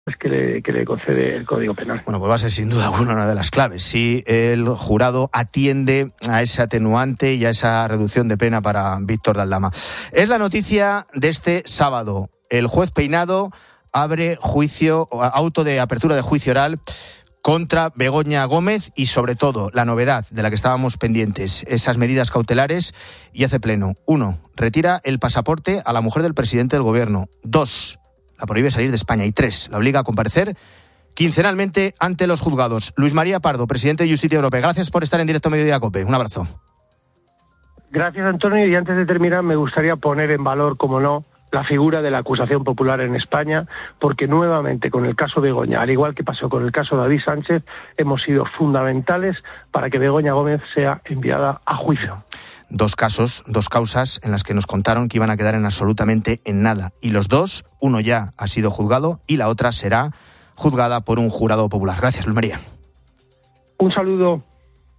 que le concede el Código Penal. Bueno, pues va a ser sin duda alguna una de las claves, si el jurado atiende a ese atenuante y a esa reducción de pena para Víctor de Aldama. Es la noticia de este sábado. El juez Peinado abre auto de apertura de juicio oral contra Begoña Gómez y, sobre todo, la novedad de la que estábamos pendientes, esas medidas cautelares, y hace pleno. 1. Retira el pasaporte a la mujer del presidente del gobierno. 2. La prohíbe salir de España. Y 3. La obliga a comparecer quincenalmente ante los juzgados. Luis María Pardo, presidente de Justicia Europea, gracias por estar en directo Mediodía COPE. Un abrazo. Gracias, Antonio. Y antes de terminar, me gustaría poner en valor, como no, la figura de la acusación popular en España, porque nuevamente con el caso Begoña, al igual que pasó con el caso David Sánchez, hemos sido fundamentales para que Begoña Gómez sea enviada a juicio. 2 casos, 2 causas en las que nos contaron que iban a quedar en absolutamente en nada. Y los 2, uno ya ha sido juzgado y la otra será juzgada por un jurado popular. Gracias, Luis María. Un saludo.